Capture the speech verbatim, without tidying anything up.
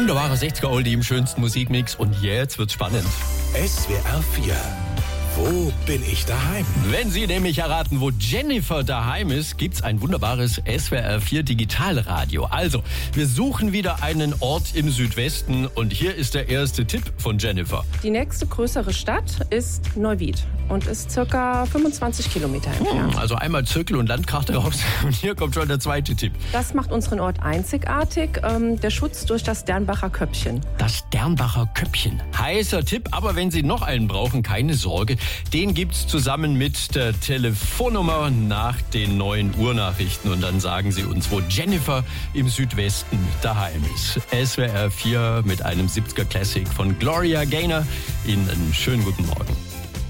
Wunderbarer sechziger-Oldie im schönsten Musikmix. Und jetzt wird's spannend. S W R vier. Wo bin ich daheim? Wenn Sie nämlich erraten, wo Jennifer daheim ist, gibt's ein wunderbares S W R vier Digitalradio. Also, wir suchen wieder einen Ort im Südwesten und hier ist der erste Tipp von Jennifer. Die nächste größere Stadt ist Neuwied und ist circa fünfundzwanzig Kilometer entfernt. Hm, also einmal Zirkel und Landkarte raus und hier kommt schon der zweite Tipp. Das macht unseren Ort einzigartig, ähm, der Schutz durch das Dernbacher Köppchen. Das Dernbacher Köppchen. Heißer Tipp, aber wenn Sie noch einen brauchen, keine Sorge. Den gibt's zusammen mit der Telefonnummer nach den neuen Uhrnachrichten. Und dann sagen Sie uns, wo Jennifer im Südwesten daheim ist. S W R vier mit einem siebziger Classic von Gloria Gaynor. Ihnen einen schönen guten Morgen.